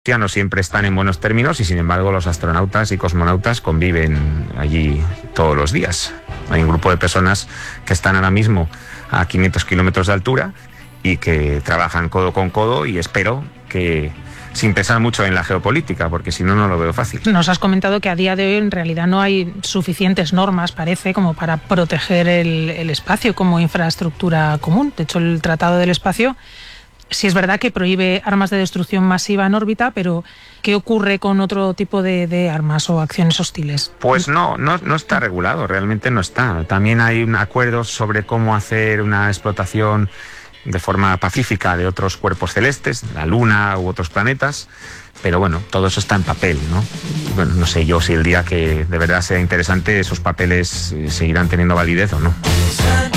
No siempre están en buenos términos y sin embargo los astronautas y cosmonautas conviven allí todos los días. Hay un grupo de personas que están ahora mismo a 500 kilómetros de altura y que trabajan codo con codo, y espero que sin pensar mucho en la geopolítica, porque si no, no lo veo fácil. Nos has comentado que a día de hoy en realidad no hay suficientes normas, parece, como para proteger el espacio como infraestructura común. De hecho, el Tratado del Espacio sí es verdad que prohíbe armas de destrucción masiva en órbita, pero ¿qué ocurre con otro tipo de armas o acciones hostiles? Pues no está regulado, realmente no está. También hay acuerdos sobre cómo hacer una explotación de forma pacífica de otros cuerpos celestes, la Luna u otros planetas, pero bueno, todo eso está en papel, ¿no? Y bueno, no sé yo si el día que de verdad sea interesante esos papeles seguirán teniendo validez o no.